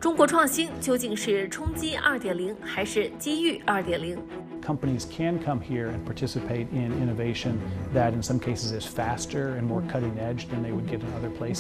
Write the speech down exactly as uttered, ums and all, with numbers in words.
中国创新究竟是冲击二点零还是机遇二点零？ Companies can come here and participate in innovation that in some cases is faster and more cutting edge than they would get in other places.